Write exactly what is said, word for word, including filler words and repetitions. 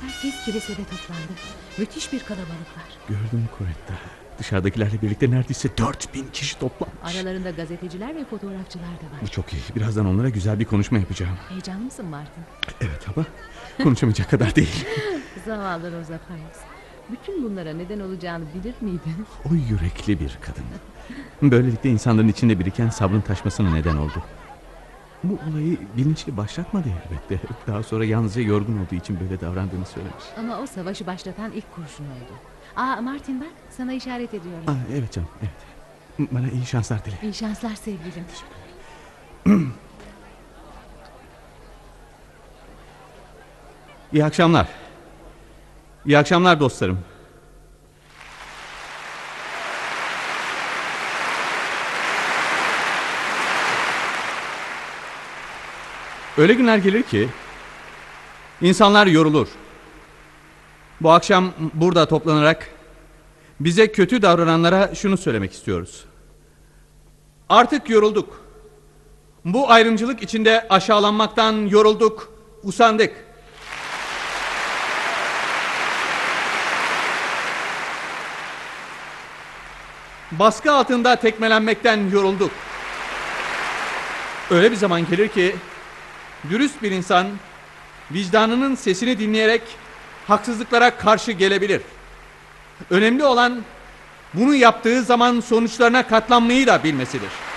Herkes kilisede toplandı. Müthiş bir kalabalık var. Gördüm Coretta. Dışarıdakilerle birlikte neredeyse dört bin kişi toplanmış. Aralarında gazeteciler ve fotoğrafçılar da var. Bu çok iyi. Birazdan onlara güzel bir konuşma yapacağım. Heyecanlı mısın Martin? Evet ama konuşamayacak kadar değil. Zavallı Rosa Parks. Bütün bunlara neden olacağını bilir miydin? O yürekli bir kadın. Böylelikle insanların içinde biriken sabrın taşmasına neden oldu. Bu olayı bilinçli başlatmadı elbette. Daha sonra yalnızca yorgun olduğu için böyle davrandığını söylemiş. Ama o savaşı başlatan ilk kurşun oldu. Aa Martin bak, sana işaret ediyorum. Aa, evet canım, evet. Bana iyi şanslar dile. İyi şanslar sevgilim. İyi akşamlar. İyi akşamlar dostlarım. Öyle günler gelir ki insanlar yorulur. Bu akşam burada toplanarak bize kötü davrananlara şunu söylemek istiyoruz. Artık yorulduk. Bu ayrımcılık içinde aşağılanmaktan yorulduk, usandık. Baskı altında tekmelenmekten yorulduk. Öyle bir zaman gelir ki dürüst bir insan vicdanının sesini dinleyerek haksızlıklara karşı gelebilir. Önemli olan bunu yaptığı zaman sonuçlarına katlanmayı da bilmesidir.